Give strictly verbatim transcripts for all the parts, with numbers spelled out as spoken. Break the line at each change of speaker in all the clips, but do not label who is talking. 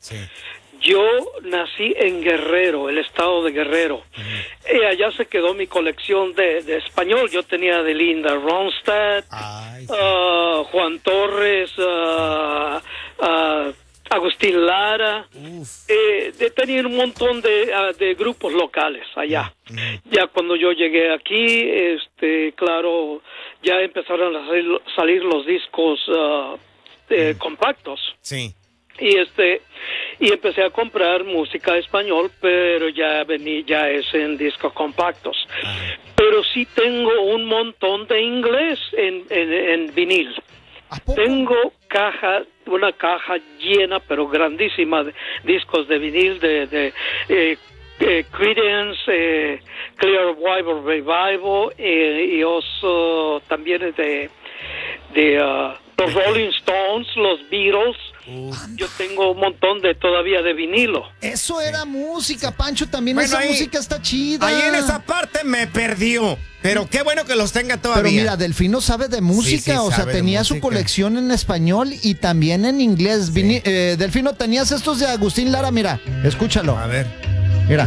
Sí.
Yo nací en Guerrero, el estado de Guerrero. Uh-huh. Y allá se quedó mi colección de, de español. Yo tenía de Linda Ronstadt, Ay, sí. uh, Juan Torres, uh, uh, Agustín Lara. Eh, de, tenía un montón de, uh, de grupos locales allá. Uh-huh. Ya cuando yo llegué aquí, este, claro, ya empezaron a salir, salir los discos uh, eh, uh-huh. compactos.
Sí.
Y este y empecé a comprar música español, pero ya vení, ya es en discos compactos. Ah. Pero sí tengo un montón de inglés en, en, en vinil. Tengo caja, una caja llena, pero grandísima, de discos de vinil de, de eh, eh, Creedence, eh, Clearwater Revival, eh, y oso, también de, de uh, los Rolling Stones, los Beatles. Uf. Yo tengo un montón de todavía de vinilo.
Eso era música, Pancho, también bueno, esa ahí, música está chida.
Ahí en esa parte me perdió, pero qué bueno que los tenga todavía.
Pero mira, Delfino sabe de música, sí, sí, o sea, tenía su colección en español y también en inglés. Sí. Vini, eh, Delfino, tenías estos de Agustín Lara, mira, escúchalo.
A ver.
Mira.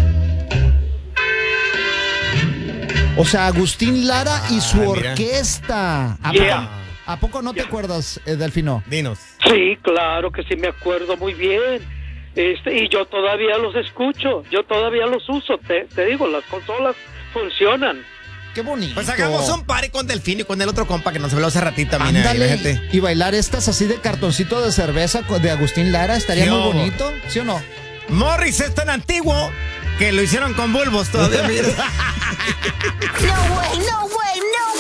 O sea, Agustín Lara ah, y su mira. orquesta.
Yeah.
¿A poco no te yeah. acuerdas, eh, Delfino?
Dinos.
Sí, claro que sí me acuerdo muy bien. Este, y yo todavía los escucho, yo todavía los uso, te, te digo, las consolas funcionan.
Qué bonito.
Pues hagamos un party con Delfino y con el otro compa que nos habló hace ratito.
Ándale, y bailar estas así de cartoncito de cerveza de Agustín Lara, estaría sí, muy oh. bonito, ¿sí o no?
Morris es tan antiguo que lo hicieron con bulbos todavía.
No way, no way.